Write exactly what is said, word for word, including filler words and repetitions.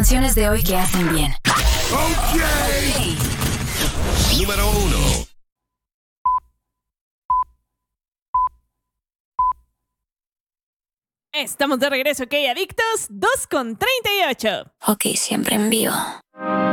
canciones de hoy que hacen bien. Okay. Número uno. Estamos de regreso, ¿ok, adictos? dos con treinta y ocho. Ok, siempre en vivo.